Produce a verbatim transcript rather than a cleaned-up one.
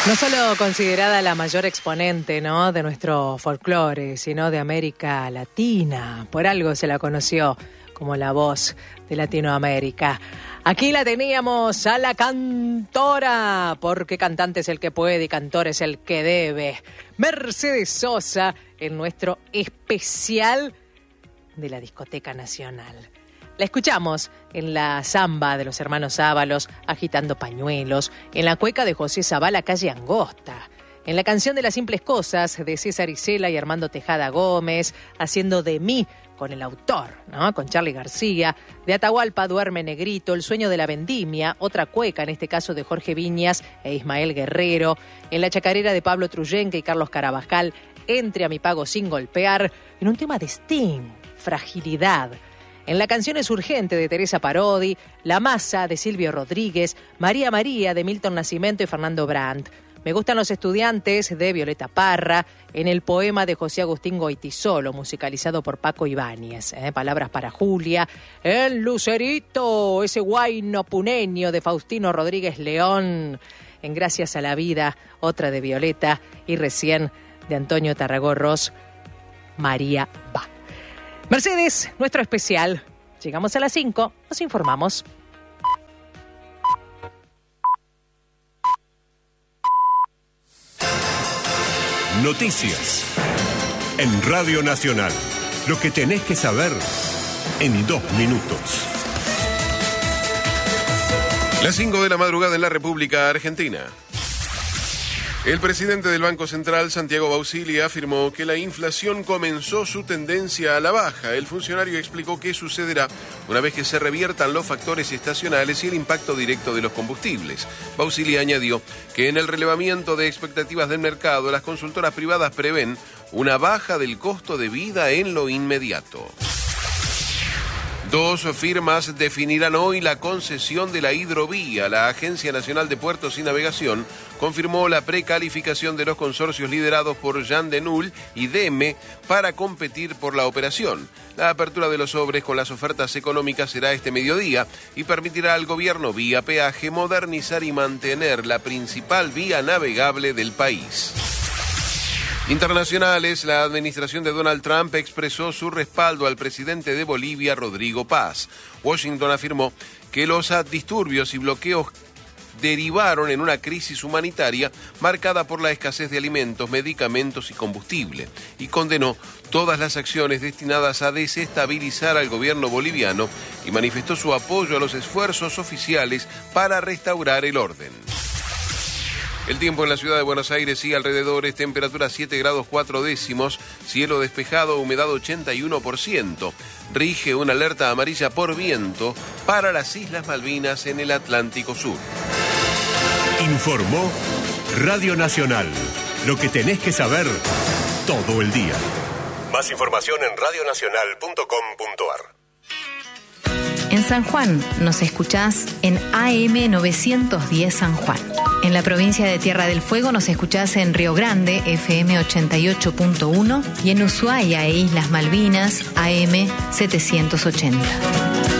No solo considerada la mayor exponente, ¿no?, de nuestro folclore, sino de América Latina. Por algo se la conoció como la voz de Latinoamérica. Aquí la teníamos a la cantora, porque cantante es el que puede y cantor es el que debe. Mercedes Sosa, en nuestro especial de la Discoteca Nacional. La escuchamos en la samba de los hermanos Ábalos, agitando pañuelos, en la cueca de José Zavala, Calle Angosta, en la canción de Las Simples Cosas de César Isela y Armando Tejada Gómez, haciendo De mí con el autor, ¿no?, con Charly García, de Atahualpa, Duerme Negrito, El sueño de la vendimia, otra cueca, en este caso de Jorge Viñas e Ismael Guerrero, en la chacarera de Pablo Truyenque y Carlos Carabajal, Entre a mi pago sin golpear, en un tema de Sting, Fragilidad. En la canción Es urgente de Teresa Parodi, La masa de Silvio Rodríguez, María María de Milton Nascimento y Fernando Brandt. Me gustan los estudiantes de Violeta Parra, en el poema de José Agustín Goitisolo, musicalizado por Paco Ibáñez. ¿eh? Palabras para Julia. El Lucerito, ese guayno puneño de Faustino Rodríguez León. En Gracias a la vida, otra de Violeta. Y recién de Antonio Tarragorros, María va. Mercedes, nuestro especial. Llegamos a las cinco, nos informamos. Noticias en Radio Nacional. Lo que tenés que saber en dos minutos. Las cinco de la madrugada en la República Argentina. El presidente del Banco Central, Santiago Bausili, afirmó que la inflación comenzó su tendencia a la baja. El funcionario explicó qué sucederá una vez que se reviertan los factores estacionales y el impacto directo de los combustibles. Bausili añadió que en el relevamiento de expectativas del mercado, las consultoras privadas prevén una baja del costo de vida en lo inmediato. Dos firmas definirán hoy la concesión de la hidrovía. La Agencia Nacional de Puertos y Navegación confirmó la precalificación de los consorcios liderados por Jean Denul y D E M E para competir por la operación. La apertura de los sobres con las ofertas económicas será este mediodía y permitirá al gobierno vía peaje modernizar y mantener la principal vía navegable del país. Internacionales, la administración de Donald Trump expresó su respaldo al presidente de Bolivia, Rodrigo Paz. Washington afirmó que los disturbios y bloqueos derivaron en una crisis humanitaria marcada por la escasez de alimentos, medicamentos y combustible, y condenó todas las acciones destinadas a desestabilizar al gobierno boliviano y manifestó su apoyo a los esfuerzos oficiales para restaurar el orden. El tiempo en la ciudad de Buenos Aires y alrededores, temperatura siete grados cuatro décimos, cielo despejado, humedad ochenta y uno por ciento. Rige una alerta amarilla por viento para las Islas Malvinas en el Atlántico Sur. Informó Radio Nacional. Lo que tenés que saber todo el día. Más información en radio nacional punto com punto a r. En San Juan nos escuchás en A M novecientos diez San Juan. En la provincia de Tierra del Fuego nos escuchás en Río Grande, F M ochenta y ocho punto uno, y en Ushuaia e Islas Malvinas, A M setecientos ochenta.